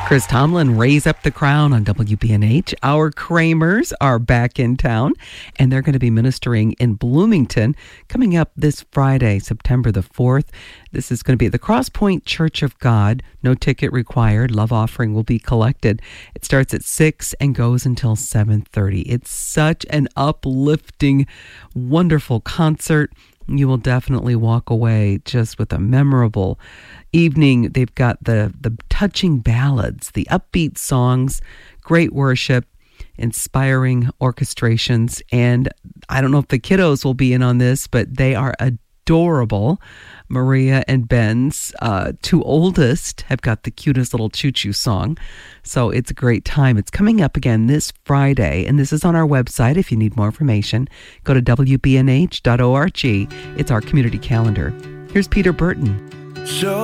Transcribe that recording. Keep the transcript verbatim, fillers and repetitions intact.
Chris Tomlin, Raise Up the Crown on W B N H. Our Kramers are back in town, and they're going to be ministering in Bloomington coming up this Friday, September the fourth. This is going to be at the Cross Point Church of God. No ticket required. Love offering will be collected. It starts at six and goes until seven thirty. It's such an uplifting, wonderful concert. You will definitely walk away just with a memorable evening. They've got the, the touching ballads, the upbeat songs, great worship, inspiring orchestrations. And I don't know if the kiddos will be in on this, but they are adorable. Maria and Ben's uh, two oldest have got the cutest little choo-choo song. So it's a great time. It's coming up again this Friday, and this is on our website. If you need more information, go to w b n h dot org. It's our community calendar. Here's Peter Burton. So